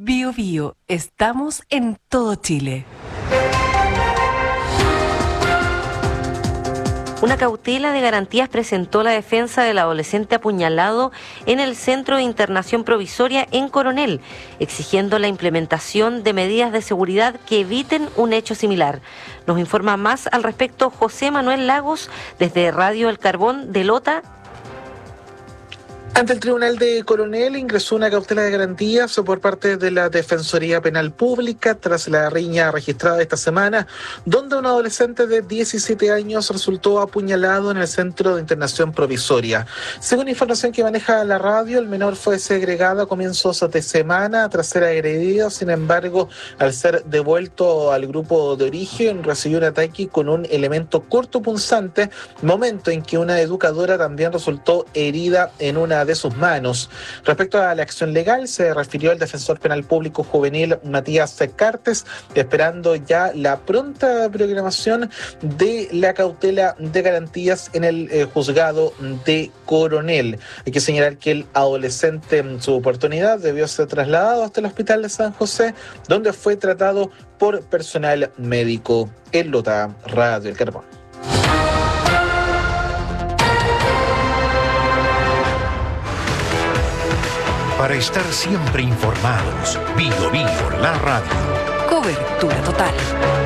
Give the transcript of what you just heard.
Bio Bio, estamos en todo Chile. Una cautela de garantías presentó la defensa del adolescente apuñalado en el Centro de Internación Provisoria en Coronel, exigiendo la implementación de medidas de seguridad que eviten un hecho similar. Nos informa más al respecto José Manuel Lagos desde Radio El Carbón de Lota. Ante el Tribunal de Coronel ingresó una cautela de garantías por parte de la Defensoría Penal Pública tras la riña registrada esta semana, donde un adolescente de 17 años resultó apuñalado en el Centro de Internación Provisoria. Según información que maneja la radio, el menor fue segregado a comienzos de semana tras ser agredido. Sin embargo, al ser devuelto al grupo de origen, recibió un ataque con un elemento cortopunzante, momento en que una educadora también resultó herida en una de sus manos. Respecto a la acción legal, se refirió el defensor penal público juvenil Matías Cartes, esperando ya la pronta programación de la cautela de garantías en el juzgado de Coronel. Hay que señalar que el adolescente en su oportunidad debió ser trasladado hasta el hospital de San José, donde fue tratado por personal médico. En Lota, Radio El Carbón. Para estar siempre informados, Bio Bio, la radio. Cobertura total.